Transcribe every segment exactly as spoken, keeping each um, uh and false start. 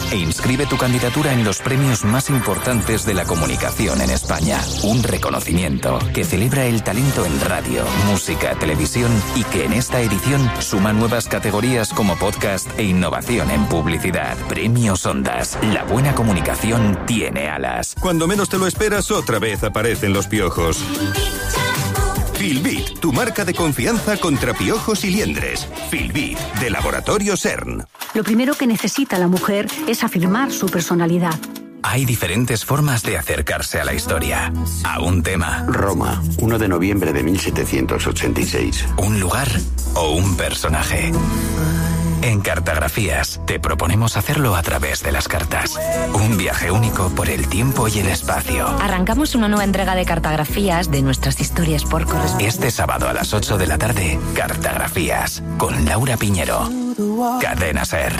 e inscribe tu candidatura en los premios más importantes de la comunicación en España. Un reconocimiento que celebra el talento en radio, música, televisión y que en esta edición suma nuevas categorías como podcast e innovación en publicidad. Premios Ondas. La buena comunicación tiene alas. Cuando menos te lo esperas, otra vez aparecen los piojos. Filbit, tu marca de confianza contra piojos y liendres. Filbit, de Laboratorio CERN. Lo primero que necesita la mujer es afirmar su personalidad. Hay diferentes formas de acercarse a la historia, a un tema. Roma, uno de noviembre de mil setecientos ochenta y seis. Un lugar o un personaje. En Cartografías te proponemos hacerlo a través de las cartas. Un viaje único por el tiempo y el espacio. Arrancamos una nueva entrega de Cartografías de nuestras historias por correspondencia. Este sábado a las ocho de la tarde, Cartografías, con Laura Piñero. Cadena SER.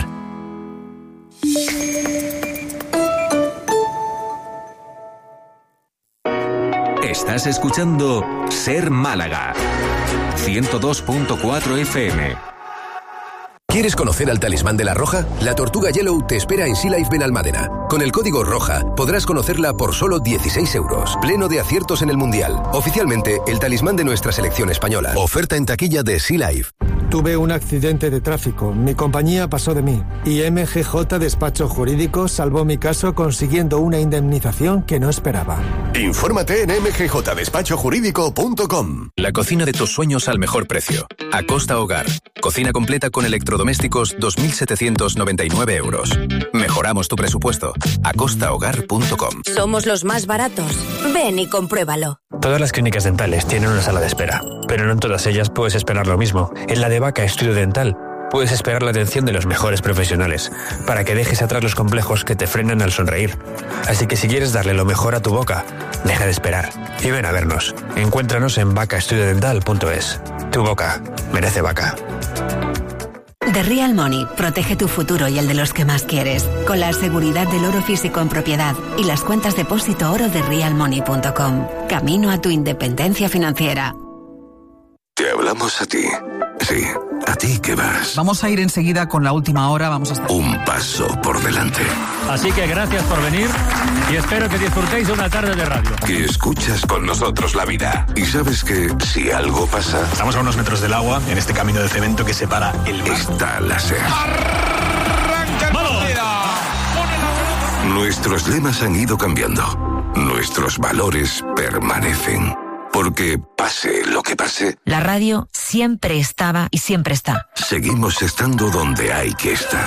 Estás escuchando SER Málaga, ciento dos punto cuatro F M. ¿Quieres conocer al talismán de la Roja? La Tortuga Yellow te espera en Sea Life Benalmádena. Con el código ROJA podrás conocerla por solo dieciséis euros. Pleno de aciertos en el Mundial. Oficialmente, el talismán de nuestra selección española. Oferta en taquilla de Sea Life. Tuve un accidente de tráfico. Mi compañía pasó de mí. Y M G J Despacho Jurídico salvó mi caso consiguiendo una indemnización que no esperaba. Infórmate en m g j despacho jurídico punto com. La cocina de tus sueños al mejor precio. Acosta Hogar. Cocina completa con electrodomésticos dos mil setecientos noventa y nueve euros. Mejoramos tu presupuesto. acosta hogar punto com. Somos los más baratos. Ven y compruébalo. Todas las clínicas dentales tienen una sala de espera, pero no en todas ellas puedes esperar lo mismo. En la de Vaca Estudio Dental puedes esperar la atención de los mejores profesionales para que dejes atrás los complejos que te frenan al sonreír. Así que si quieres darle lo mejor a tu boca, deja de esperar y ven a vernos. Encuéntranos en vaca estudio dental punto es. Tu boca merece Vaca. The Real Money protege tu futuro y el de los que más quieres, con la seguridad del oro físico en propiedad y las cuentas depósito oro de real money punto com. Camino a tu independencia financiera. Te hablamos a ti. Sí, a ti que vas. Vamos a ir enseguida con la última hora, vamos a estar... Un paso por delante. Así que gracias por venir y espero que disfrutéis de una tarde de radio. Que escuchas con nosotros la vida. Y sabes que si algo pasa... Estamos a unos metros del agua, en este camino de cemento que separa el mar. Está la SER. ¡Vamos! Nuestros lemas han ido cambiando. Nuestros valores permanecen. Porque pase lo que pase, la radio siempre estaba y siempre está. Seguimos estando donde hay que estar.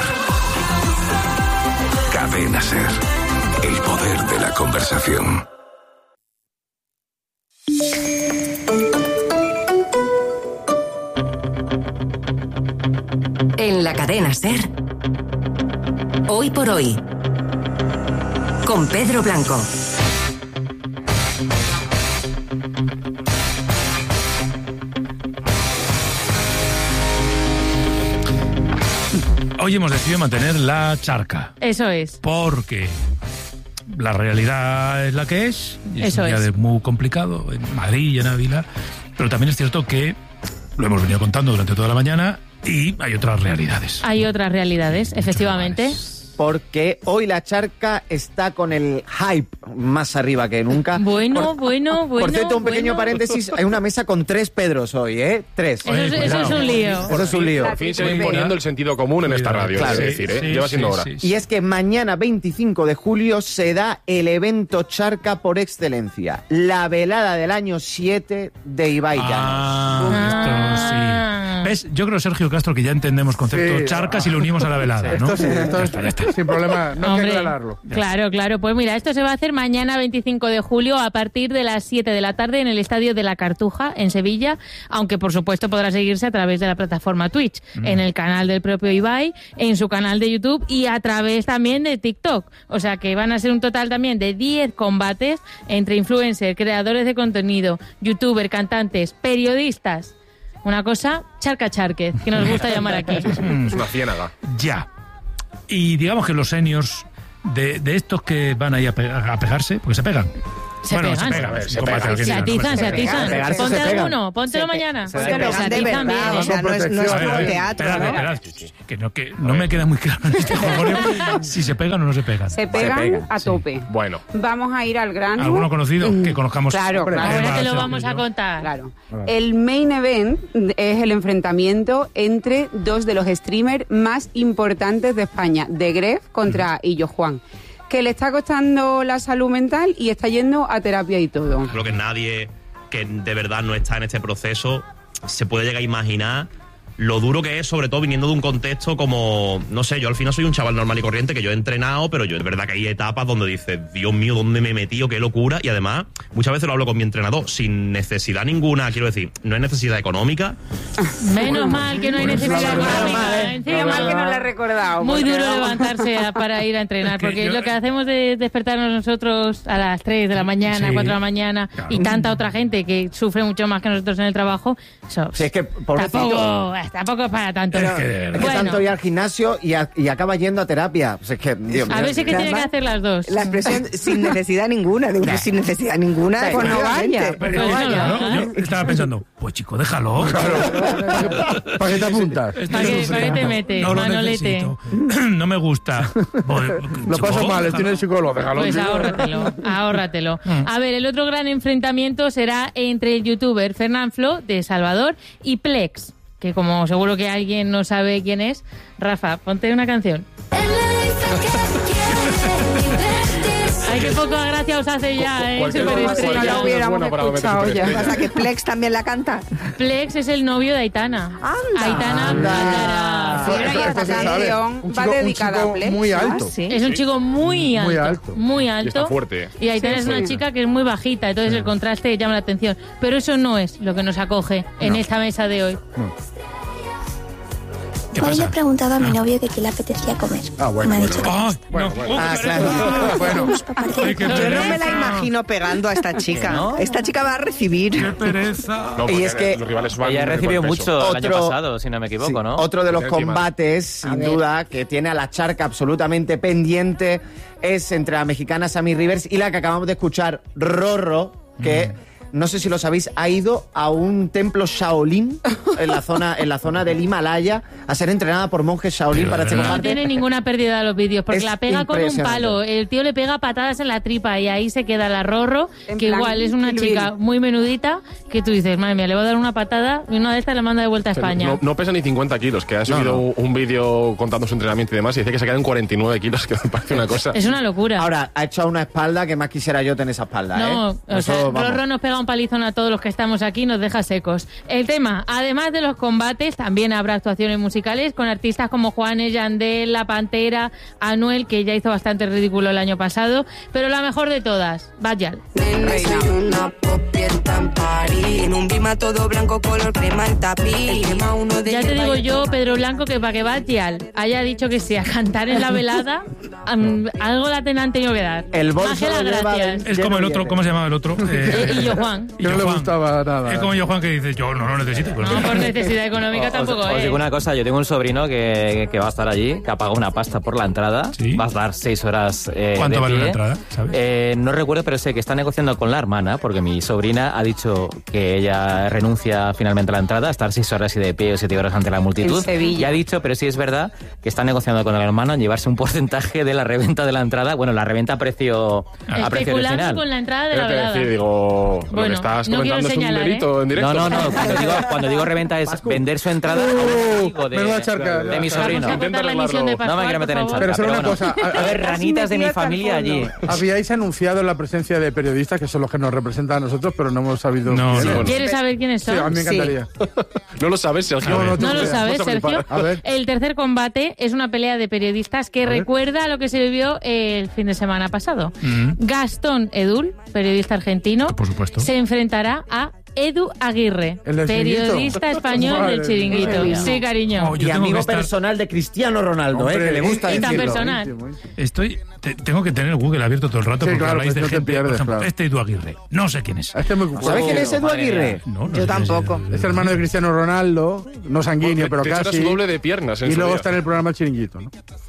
Cadena SER. El poder de la conversación. En la cadena SER. Hoy por hoy. Con Pedro Blanco. Hoy hemos decidido mantener la charca. Eso es. Porque la realidad es la que es. Y es Eso un día es. de muy complicado en Madrid y en Ávila. Pero también es cierto que lo hemos venido contando durante toda la mañana y hay otras realidades. Hay otras realidades, efectivamente. Porque hoy la charca está con el hype más arriba que nunca. Bueno, por, bueno, bueno. Por cierto, un pequeño bueno. paréntesis, hay una mesa con tres Pedros hoy, ¿eh? Tres. Eso, es, eso es un lío. Eso es un lío. Por fin se va imponiendo el sentido común en esta radio, Claro. es decir, ¿eh? Sí, Lleva sí, siendo hora. sí, sí. Y es que mañana veinticinco de julio se da el evento charca por excelencia, la velada del año siete de Ibai Llanos. Ah, esto sí. ¿Ves? Yo creo, Sergio Castro, que ya entendemos concepto Sí. charcas y lo unimos a la velada, ¿no? Esto sí, esto Ya es- está, ya está. sin problema, no hay Hombre, que aclararlo. claro, claro. Pues mira, esto se va a hacer mañana veinticinco de julio a partir de las siete de la tarde en el Estadio de la Cartuja, en Sevilla, aunque por supuesto podrá seguirse a través de la plataforma Twitch, Mm. en el canal del propio Ibai, en su canal de YouTube y a través también de TikTok. O sea que van a ser un total también de diez combates entre influencers, creadores de contenido, youtubers, cantantes, periodistas. Una cosa, charca charquez, que nos gusta llamar aquí. Es una ciénaga. Ya. Y digamos que los seniors de, de estos que van ahí a, pe- a pegarse, porque se pegan, Se Bueno, pegan. se pega, a ver, se pega. Se atizan, se atizan. Pegarse Ponte se pegan. alguno, póntelo mañana. Se pegan de atizan verdad, bien, o sea, no es, no es A ver, a como ver, teatro, esperad, ¿no? esperad, que no, que no me queda muy claro en este jolgorio si se pegan o no se pegan. Se pegan, pegan, a tope. Bueno. Vamos a ir al grano. ¿Alguno conocido que conozcamos? Claro, Hombre, claro. Ahora te lo Sergio, vamos a yo. contar. Claro. El main event es el enfrentamiento entre dos de los streamers más importantes de España, de Gref contra Illo Juan, que le está costando la salud mental y está yendo a terapia y todo. Creo que nadie que de verdad no está en este proceso se puede llegar a imaginar lo duro que es, sobre todo viniendo de un contexto como, no sé, yo al final soy un chaval normal y corriente que yo he entrenado, pero yo es verdad que hay etapas donde dices, Dios mío, ¿dónde me he metido? ¡Qué locura! Y además, muchas veces lo hablo con mi entrenador, sin necesidad ninguna, quiero decir, no hay necesidad económica. Menos mal que no hay necesidad económica. Menos mal que no lo he recordado. Muy porque duro vamos. levantarse a- para ir a entrenar, Es que porque yo- lo que hacemos de despertarnos nosotros a las tres de la mañana, Sí. cuatro de la mañana, Claro. y tanta otra gente que sufre mucho más que nosotros en el trabajo, eso, Si es que, pobrecito. tampoco, tampoco es para tanto. Pero Es que de es verdad. que Bueno. tanto ir al gimnasio y, a- y acaba yendo a terapia. Pues es que, Dios A mío. veces que tiene que Además, hacer las dos. La expresión sin necesidad ninguna, de un sin necesidad ninguna. Pues no efectivamente. vaya. Pero Pues es que, no, claro, ¿no? yo estaba pensando, pues chico, déjalo. ¿Para qué te apuntas? Estoy ¿Para qué- sufriendo. para qué te metes, No lo Manolete? necesito. No me gusta. Pues, Lo chico, paso mal, déjalo. estoy en el psicólogo, déjalo. Pues tío. ahórratelo, ahórratelo. A ver, el otro gran enfrentamiento será entre el youtuber Fernán Flo, de Salvador, y Plex, que como seguro que alguien no sabe quién es. Rafa, ponte una canción. Ay, qué poca gracia os hace ya, ¿eh? Cualquier- Superestrella. cualquier- Ya lo hubiéramos bueno para meter escuchado ya. superestrella. O sea, que Plex también la canta. Plex es el novio de Aitana. Anda. Aitana Andara. Bueno, y Esto esta se sabe. canción Un va chico- un dedicada chico a Plex. muy alto. Ah, sí. Es un chico muy alto. Muy alto. Muy Y alto. está fuerte. Y Aitana Sí, es una sí. chica que es muy bajita, entonces el contraste llama la atención. Pero eso no es lo que nos acoge en No. esta mesa de hoy. ¿Qué Hoy le pasa? he preguntado a mi novio que qué le apetecía comer. Ah, bueno, Me ha bueno. dicho que Ah, Bueno, no. bueno. Oh, Ah, qué claro. pereza. Bueno, Ay, qué Yo no me la pereza. imagino pegando a esta chica. ¿No? Esta chica va a recibir. Qué pereza. No, Y porque es que los rivales van Ella de recibió buen peso. mucho el año Otro- pasado, si no me equivoco, Sí, ¿no? Otro de los Encima. combates, sin ver. duda, que tiene a la charca absolutamente pendiente es entre la mexicana Sammy Rivers y la que acabamos de escuchar, Rorro, que no sé si lo sabéis, ha ido a un templo Shaolin en la zona, en la zona del Himalaya a ser entrenada por monjes Shaolin para este No combate. tiene ninguna pérdida de los vídeos, porque Es la pega con un impresionante. palo. El tío le pega patadas en la tripa y ahí se queda la Rorro, En que plan, igual es una Kill chica Bill. muy menudita, que tú dices, madre mía, le voy a dar una patada y una de estas le manda de vuelta a O sea, España. No, no pesa ni cincuenta kilos, que ha subido no. un- un vídeo contando su entrenamiento y demás y dice que se queda en cuarenta y nueve kilos, que me parece una cosa. Es una locura. Ahora, ha hecho una espalda que más quisiera yo tener esa espalda, No, ¿eh? o Eso, sea, vamos. Rorro nos pega un palizón a todos los que estamos aquí, nos deja secos. El tema, además de los combates, también habrá actuaciones musicales con artistas como Juanes, Yandel, La Pantera, Anuel, que ya hizo bastante ridículo el año pasado, pero la mejor de todas, Bajal. Una popieta en París, en un bima todo blanco color crema en tapiz. Uno de Ya te hierba digo y yo, Pedro Blanco, que para que Bajal haya dicho que sea cantar en la velada, am, algo la ten- han tenido que dar. El bolso Ángela, lo lleva gracias. Es como el otro, ¿cómo se llamaba el otro? Eh, y yo, Juan. Y Que no yo, le Juan. gustaba nada. Es como yo, Juan, que dice, yo no lo necesito. pero No, sí. por necesidad económica tampoco, os, os ¿eh? digo una cosa, yo tengo un sobrino que, que va a estar allí, que ha pagado una pasta por la entrada, va a estar seis horas eh, ¿Cuánto de vale pie. la entrada, sabes? Eh, no recuerdo, pero sé que está negociando con la hermana, porque mi sobrina ha dicho que ella renuncia finalmente a la entrada, a estar seis horas y de pie o siete horas ante la multitud. En Sevilla. Y ha dicho, pero sí es verdad, que está negociando con el hermano en llevarse un porcentaje de la reventa de la entrada, bueno, la reventa a precio, a precio Especulando original. con la entrada de la Tengo que velada. decir, digo, lo Bueno, que estás no quiero comentando es un señalar, delito ¿eh? en directo. No, no, no. Cuando digo, cuando digo reventa es vender su entrada a un amigo de, menuda charca. de mi Vamos a sobrino. cortar la emisión de No Pascual, me quiero meter en por charca. Pero solo una bueno. cosa, Va a haber ranitas de mi familia allí. Habíais anunciado la presencia de periodistas que son los que nos representan a nosotros, pero no hemos sabido. No, quiénes. no. ¿Quieres saber quiénes Sí, son? a mí me encantaría. No lo sabes, Sergio. No, no, ¿No lo sabes, No te Sergio? preparas. A ver. El tercer combate es una pelea de periodistas que ver. recuerda a lo que se vivió el fin de semana pasado. Mm. Gastón Edul, periodista argentino, Por supuesto. se enfrentará a Edu Aguirre, ¿El del Chiringuito? periodista español Madre del mía. Chiringuito. Sí, cariño. Oh, yo Y tengo amigo que estar- personal de Cristiano Ronaldo, ¿eh? Hombre, Que le gusta y tan decirlo. personal. Estoy, te- tengo que tener Google abierto todo el rato Sí, porque claro, habláis pues de no te gente, pierdes, por ejemplo, claro. este Edu Aguirre. No sé quién es. Este es muy ¿Sabes quién es Edu Madre Aguirre? mía. No, no Yo sé quién tampoco. Es, Es hermano de Cristiano Ronaldo, no sanguíneo, Te- pero te echarás casi. su doble de piernas en Y su luego día. está en el programa El Chiringuito, ¿no?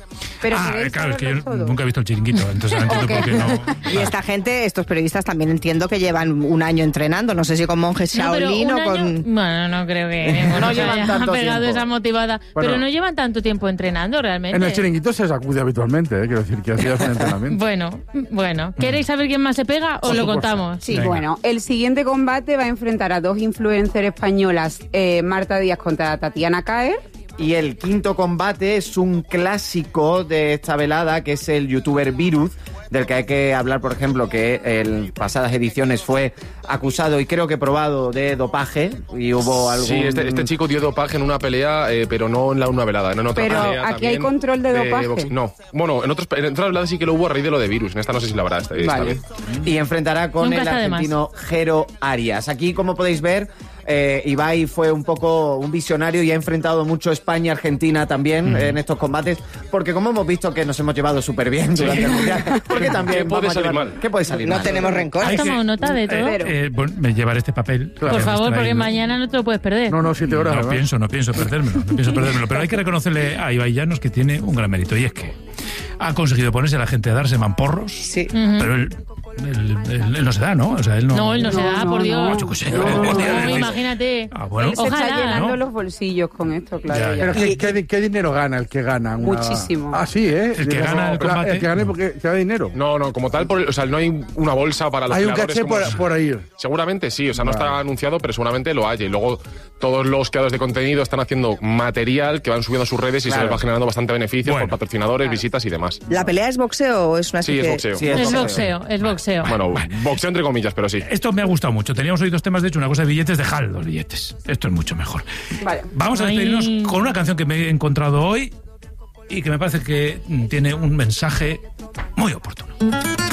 Pero ah, ¿queréis claro, es que yo saberlo todo? nunca he visto el Chiringuito, entonces no entiendo por qué no. Y esta gente, estos periodistas también entiendo que llevan un año entrenando, no sé si con monjes No, pero Shaolin un o año- con... Bueno, no creo que ninguno No se llevan haya tanto pegado tiempo. esa motivada. Bueno. Pero no llevan tanto tiempo entrenando realmente. En el chiringuito se sacude habitualmente, ¿eh? Quiero decir que hacías un entrenamiento. Bueno, bueno. ¿Queréis saber quién más se pega o Por lo supuesto. contamos? Sí, bueno, el siguiente combate va a enfrentar a dos influencers españolas, eh, Marta Díaz contra Tatiana Caer. Y el quinto combate es un clásico de esta velada, que es el youtuber Virus, del que hay que hablar, por ejemplo, que en pasadas ediciones fue acusado y creo que probado de dopaje, y hubo algún... Sí, este, este chico dio dopaje en una pelea, eh, pero no en la una velada, no en otra Pero pelea aquí hay también control de dopaje. box- no, bueno, en, otros, en otras veladas sí que lo hubo a raíz de lo de Virus, en esta no sé si la habrá esta, esta Vale. vez. Y enfrentará con Nunca el está de más. argentino Jero Arias. Aquí, como podéis ver, eh, Ibai fue un poco un visionario y ha enfrentado mucho España-Argentina también Mm. eh, en estos combates, porque como hemos visto que nos hemos llevado súper bien durante el Mundial, porque también ¿Qué puede vamos a salir llevar- mal? ¿Qué puede salir No mal? tenemos rencor. ¿Has Hay que- tomado nota de todo? Eh, eh, bueno, me llevaré este papel. Por que hemos favor, porque traído. mañana no te lo puedes perder. No, no, siete horas. No además. pienso, no pienso perdérmelo, no pienso perdérmelo. Pero hay que reconocerle a Ibai Llanos que tiene un gran mérito, y es que ha conseguido ponerse a la gente a darse mamporros, Sí. pero él, él- él- él no se da, ¿no? O sea, él no... No, él no, se No, da, no, por Dios. no. Yo qué sé, No, un día no, le- imagínate. Ah, bueno. Él se está Ojalá, llenando ¿no? los bolsillos con esto, claro. Ya, ya. ya. Pero ¿qué, qué, qué dinero gana el que gana? Una... Muchísimo. Ah, sí, ¿eh? El que gana el Pero, combate. El que gane porque te da dinero. No, no, como tal, por, o sea, no hay una bolsa para los Hay un creadores caché como- por, por ahí. Seguramente sí, o sea, no Vale. está anunciado, pero seguramente lo haya. Y luego todos los creadores de contenido están haciendo material que van subiendo a sus redes y Claro. se les va generando bastante beneficios Bueno. por patrocinadores, visitas y demás. ¿La pelea es boxeo o es una Sí, especie- es boxeo. Sí, Es boxeo, es boxeo. Bueno, boxeo entre comillas, pero sí. Esto me ha gustado mucho. Teníamos hoy dos temas, de hecho, una cosa de billetes, dejad los billetes. Esto es mucho mejor. Vale. Vamos a Ay. despedirnos con una canción que me he encontrado hoy y que me parece que mm, tiene un mensaje muy oportuno.